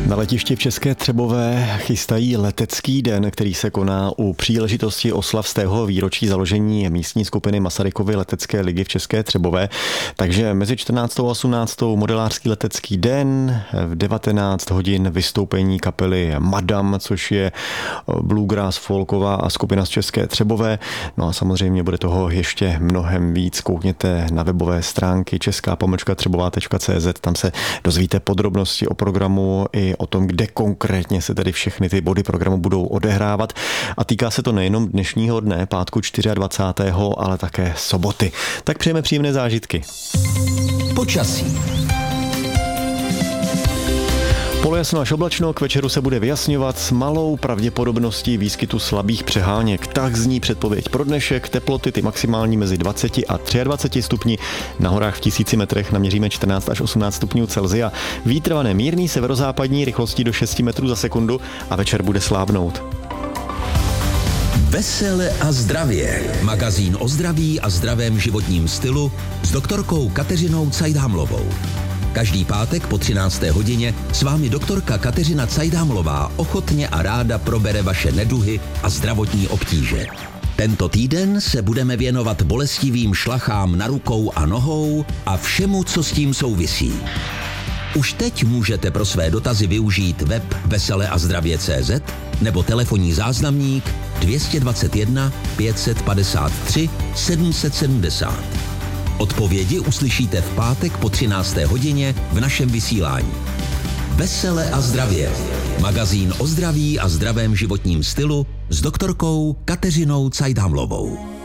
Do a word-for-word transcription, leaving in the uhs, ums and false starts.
Na letišti v České Třebové chystají letecký den, který se koná u příležitosti oslav stého výročí založení místní skupiny Masarykovy letecké ligy v České Třebové. Takže mezi čtrnáctou a osmnáctou modelářský letecký den, v devatenáct hodin vystoupení kapely Madame, což je bluegrass, folková a skupina z České Třebové. No a samozřejmě bude toho ještě mnohem víc. Koukněte na webové stránky česká pomlčka třebová tečka cé zet, tam se dozvíte podrobnosti o programu i o tom, kde konkrétně se tedy všechny ty body programu budou odehrávat. A týká se to nejenom dnešního dne, pátku dvacátého čtvrtého, ale také soboty. Tak přejeme příjemné zážitky. Počasí. Polojasno až oblačno, k večeru se bude vyjasňovat s malou pravděpodobností výskytu slabých přeháněk. Tak zní předpověď pro dnešek. Teploty ty maximální mezi dvacet a dvacet tři stupni. Na horách v tisíci metrech naměříme čtrnáct až osmnáct stupňů Celsia. Vítr vane mírný severozápadní rychlostí do šesti metrů za sekundu a večer bude slábnout. Vesele a zdravě. Magazín o zdraví a zdravém životním stylu s doktorkou Kateřinou Cajdhamlovou. Každý pátek po třinácté hodině s vámi doktorka Kateřina Cajdhamlová ochotně a ráda probere vaše neduhy a zdravotní obtíže. Tento týden se budeme věnovat bolestivým šlachám na rukou a nohou a všemu, co s tím souvisí. Už teď můžete pro své dotazy využít web vesele a zdravě tečka cé zet nebo telefonní záznamník dvě dvacet jedna pět set padesát tři sedm set sedmdesát. Odpovědi uslyšíte v pátek po třinácté hodině v našem vysílání. Vesele a zdravě. Magazín o zdraví a zdravém životním stylu s doktorkou Kateřinou Cajdhamlovou.